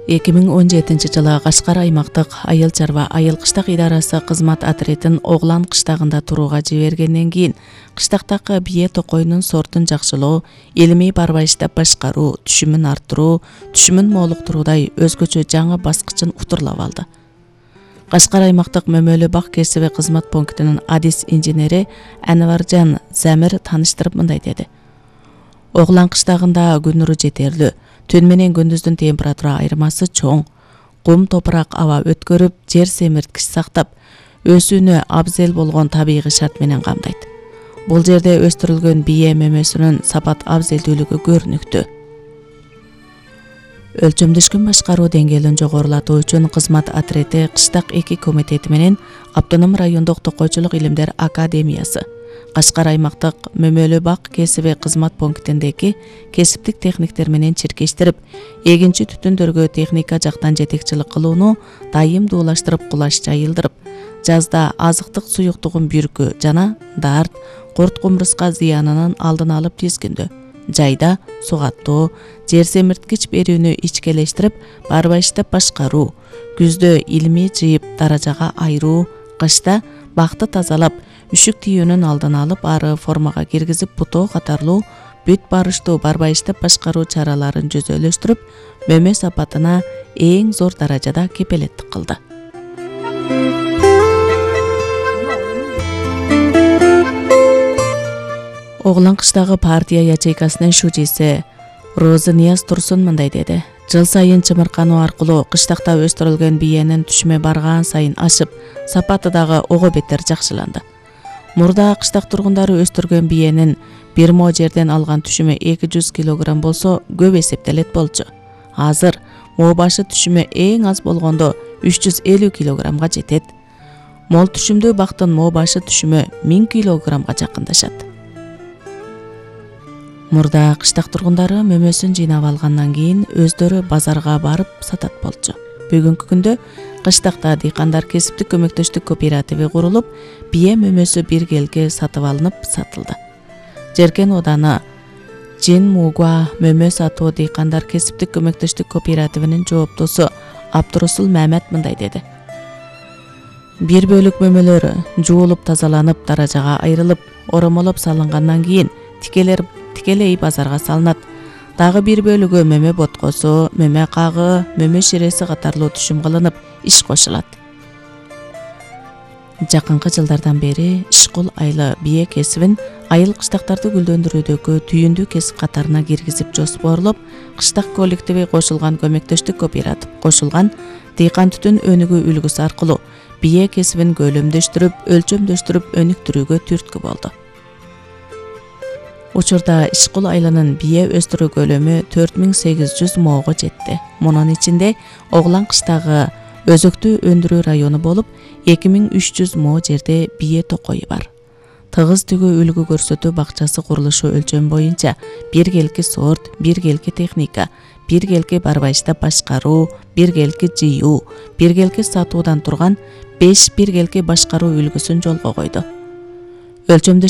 2017 жылы Кашкар аймактык айыл чарба айыл кыштак идарасы кызмат отрядын Оглан кыштагында турууга жибергенден кийин кыштактагы бие токойунун сортун жакшылоо, илимий барбайыштап башкаруу, түшүмүн арттыруу, түшүмүн молуктуруудай өзгөчө жаңы баскычын утурлап алды. Кашкар аймактык Мөмөлү бак кесиби кызмат пунктунун адис инженери Анваржан Замир таныштырып мындай деди. Оглан кыштагында күн нуру жетерлүү, түн менен күндүздүн температура айырмасы чоң, кум топурак аба өткөрүп, жер семирткич сактап, өсүүнө абзел болгон табигый шарт менен камдайт. Бул жерде өстүрүлгөн бие мөмөсүнүн сапат абзелдүүлүгү көрүнүктүү. Өлчөмдөшкөн башкаруу деңгээлин жогорулатуу үчүн кызмат отряды кыштак 2 комитети менен Автоном райондук токойчулук илимдер академиясы, Кашкар аймактык Мөмөлү бак кесиби кызмат пунктиндеги кесиптик техниктер менен чиркештирип, эгинчи түтүндөргө техника жактан жетекчилик кылууну дайымдуулаштырып кулаш жайылдырып, жазда азыктык суюктугун бүркүү жана дарт, курт кумурска зыянынын алдын алып тизгиндөө, жайда сугаттоо, жер семирткич берүүнү ичкелештирип, барбайыштап башкаруу, күздө илимий жыйып даражага айыруу, кышта бакты тазалап, үшүк тийүүнүн алдын алып, ары формага киргизип бутоо катарлуу бүт барыштуу барбайыштап башкаруу чараларын жүзөлөштүрүп, мөмө сапатына эң зор даражада кепелеттик кылды. Оглан кыштагы партия ячейкасынын шужиси Роза Нияз Турсун мындай деди. Жыл сайын чымыркануу аркылуу кыштакта өстүрүлгөн биенин түшүмө барган сайын ашып, сапаты дагы ого бетер жакшыланды. Мурда кыштак тургундары өстүргөн биенин бир мо жерден алган түшүмө 200 килограмм болсо көп эсептелет болчу. Азыр мо башы түшүмө эң аз болгондо 350 килограммга жетет. Мол түшүмдүү бактын мо башы түшүмө 1000 килограммга жакындашат. Мурда кыштак тургундары мөмөсүн жыйнап алгандан кийин өздөрү базарга барып сатат болчу. Бүгүнкү күндө кыштакта дыйкандар кесиптик көмөктөштүк кооперативи курулуп, бие мөмөсү бир келге сатып алынып сатылды. Жеркен ооданы Жин Мугва мөмө сатуу дыйкандар кесиптик көмөктөштүк кооперативинин жооптусу Абдурасул Мамет мындай деди. Бир бөлүк мөмөлөр жуулуп тазаланып, даражага айрылып, оромолоп салынгандан кийин тикелей базарга салынат. Дагы бир бөлүгү мөмө боткосу, мөмө кагы, мөмө ширеси катарлуу түшүм кылынып, иш кошулат. Жакынкы жылдардан бери ишкул айла бие кесибин айыл кыштактарды гүлдөндүрүүдөгү түйүндүү кесип катарына киргизип жоспорлоп, кыштак коллективи кошулган көмөктөштүк кооператив кошулган дыйкан түтүн өнүгүү үлгүсү аркылуу бие кесибин көлөмдөштүрүп, өлчөмдөштүрүп өнүктүрүүгө түрткү болду. Учурда ишкул айланын бие өстүрүү көлөмү 4800 моого жетти. Мунун ичинде Оглан кыштагы өзөктүү өндүрүү району болуп, 2300 мо жерде бие токойу бар. Тыгыз түгүү үлгү көрсөтүү бакчасы курулушу өлчөм боюнча бир келки сорт, бир келки техника, бир келки барбайыштап башкаруу, бир келки жыйуу, бир келки сатуудан турган 5 бир келки башкаруу үлгүсүн жолго койду. Өлчөмдө